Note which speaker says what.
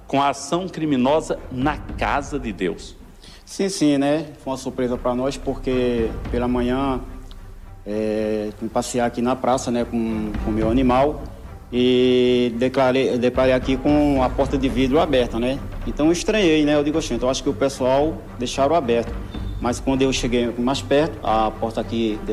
Speaker 1: com a ação criminosa na casa de Deus.
Speaker 2: Sim, né? Foi uma surpresa para nós, porque pela manhã fui passear aqui na praça, né, com o meu animal e deparei aqui com a porta de vidro aberta, né? Então eu estranhei, né? Eu digo, gente, eu acho que o pessoal deixaram aberto. Mas quando eu cheguei mais perto, a porta aqui